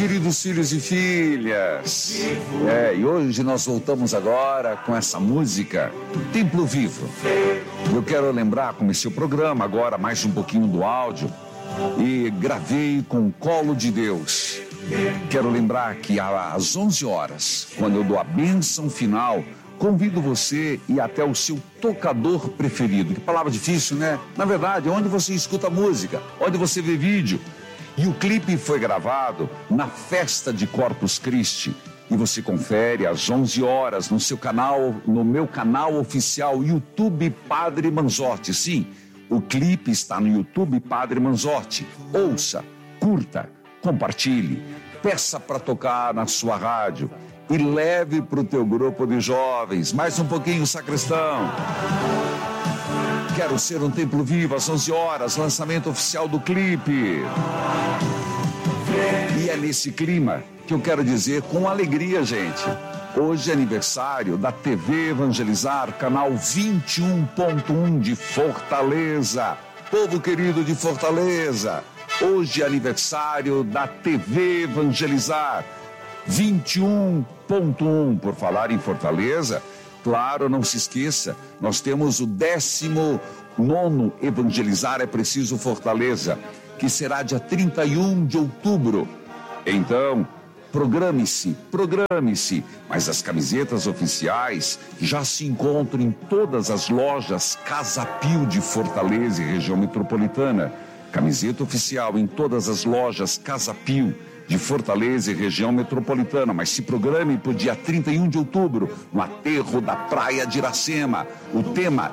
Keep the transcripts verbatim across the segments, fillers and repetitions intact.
Queridos filhos e filhas, é, e hoje nós voltamos agora com essa música, Templo Vivo. Eu quero lembrar, comecei o programa agora, mais um pouquinho do áudio, e gravei com o Colo de Deus. Quero lembrar que às onze horas, quando eu dou a bênção final, convido você e até o seu tocador preferido. Que palavra difícil, né? Na verdade, onde você escuta música, onde você vê vídeo. E o clipe foi gravado na festa de Corpus Christi. E você confere às onze horas no seu canal, no meu canal oficial YouTube Padre Manzotti. Sim, o clipe está no YouTube Padre Manzotti. Ouça, curta, compartilhe, peça para tocar na sua rádio e leve para o teu grupo de jovens. Mais um pouquinho, sacristão. Quero ser um templo vivo às onze horas, lançamento oficial do clipe. E é nesse clima que eu quero dizer com alegria, gente. Hoje é aniversário da T V Evangelizar, canal vinte e um ponto um de Fortaleza. Povo querido de Fortaleza, hoje é aniversário da T V Evangelizar, vinte e um ponto um. Por falar em Fortaleza, claro, não se esqueça, nós temos o décimo nono Evangelizar é Preciso Fortaleza, que será dia trinta e um de outubro. Então, programe-se, programe-se, mas as camisetas oficiais já se encontram em todas as lojas Casa Pio de Fortaleza e região metropolitana. Camiseta oficial em todas as lojas Casa Pio de Fortaleza e região metropolitana, mas se programe para o dia trinta e um de outubro, no aterro da Praia de Iracema. O tema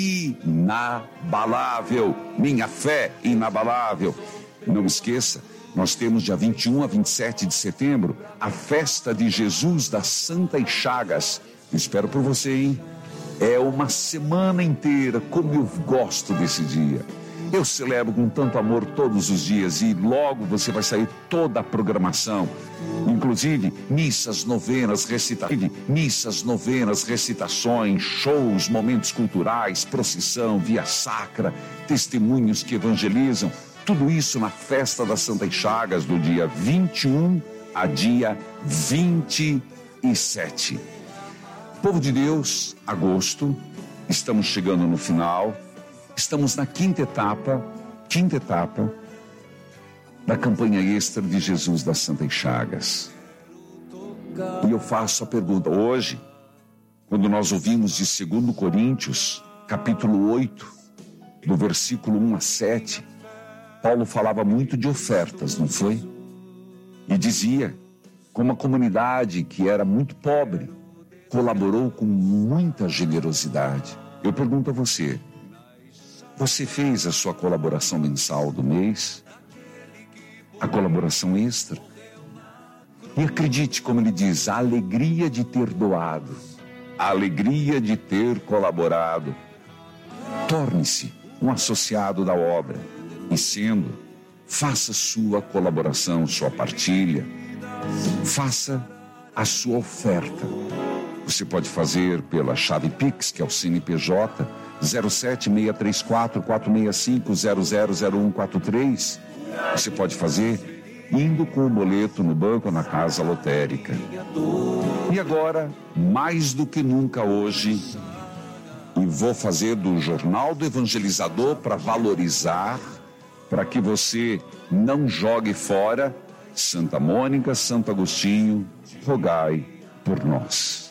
inabalável, minha fé inabalável. Não esqueça, nós temos dia vinte e um a vinte e sete de setembro, a festa de Jesus das Santas Chagas. Eu espero por você, hein? É uma semana inteira, como eu gosto desse dia. Eu celebro com tanto amor todos os dias e logo você vai sair toda a programação, inclusive missas, novenas, recitações, missas, novenas, recitações, shows, momentos culturais, procissão, via sacra, testemunhos que evangelizam, tudo isso na festa das Santas Chagas do dia vinte e um a dia vinte e sete. Povo de Deus, agosto, estamos chegando no final. Estamos na quinta etapa, quinta etapa da campanha extra de Jesus das Santas Chagas. E eu faço a pergunta, hoje, quando nós ouvimos de segundo Coríntios, capítulo oito, do versículo um a sete, Paulo falava muito de ofertas, não foi? E dizia como a comunidade que era muito pobre colaborou com muita generosidade. Eu pergunto a você, você fez a sua colaboração mensal do mês? A colaboração extra? E acredite, como ele diz, a alegria de ter doado, a alegria de ter colaborado. Torne-se um associado da obra e sendo, faça sua colaboração, sua partilha, faça a sua oferta. Você pode fazer pela chave Pix, que é o C N P J, zero sete seis três quatro, quatro seis cinco, zero zero zero um quatro três. Você pode fazer indo com o boleto no banco ou na casa lotérica. E agora, mais do que nunca hoje, e vou fazer do Jornal do Evangelizador para valorizar, para que você não jogue fora, Santa Mônica, Santo Agostinho, rogai por nós.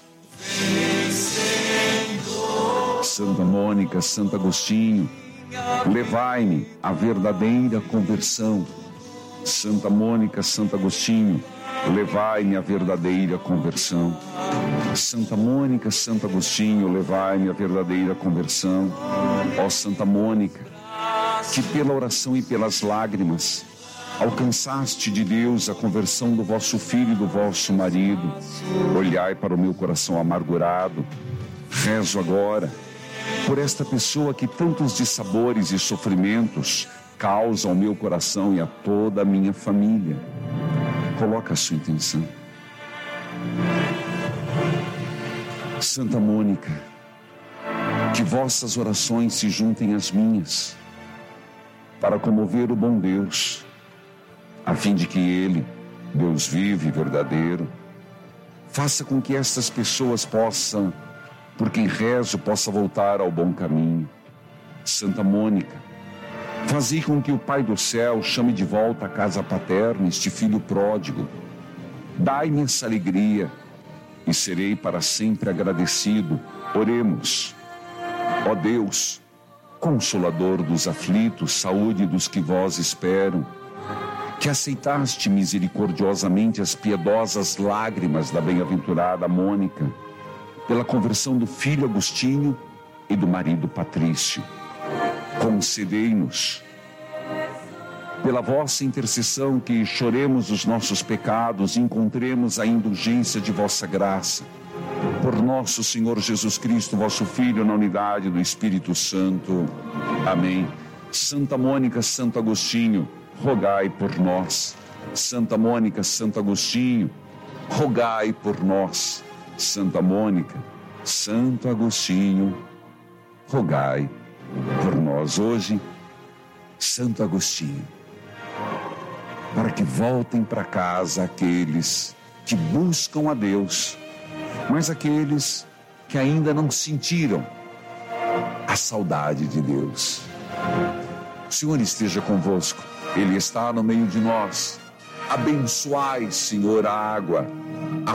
Santa Mônica, Santo Agostinho, levai-me à verdadeira conversão. Santa Mônica, Santo Agostinho, levai-me à verdadeira conversão. Santa Mônica, Santo Agostinho, levai-me à verdadeira conversão. Ó Santa Mônica, que pela oração e pelas lágrimas alcançaste de Deus a conversão do vosso filho e do vosso marido, olhai para o meu coração amargurado. Rezo agora por esta pessoa que tantos dissabores e sofrimentos causa ao meu coração e a toda a minha família. Coloca a sua intenção. Santa Mônica, que vossas orações se juntem às minhas, para comover o bom Deus, a fim de que Ele Deus vivo e verdadeiro, faça com que estas pessoas possam, por quem rezo, possa voltar ao bom caminho. Santa Mônica, fazei com que o Pai do céu chame de volta à casa paterna este filho pródigo. Dai-me essa alegria e serei para sempre agradecido. Oremos. Ó Deus, Consolador dos aflitos, saúde dos que vós esperam, que aceitaste misericordiosamente as piedosas lágrimas da bem-aventurada Mônica, pela conversão do filho Agostinho e do marido Patrício. Concedei-nos, pela vossa intercessão, que choremos os nossos pecados e encontremos a indulgência de vossa graça. Por nosso Senhor Jesus Cristo, vosso Filho, na unidade do Espírito Santo. Amém. Santa Mônica, Santo Agostinho, rogai por nós. Santa Mônica, Santo Agostinho, rogai por nós. Santa Mônica, Santo Agostinho, rogai por nós. Hoje, Santo Agostinho, para que voltem para casa aqueles que buscam a Deus, mas aqueles que ainda não sentiram a saudade de Deus. O Senhor esteja convosco, Ele está no meio de nós. Abençoai, Senhor, a água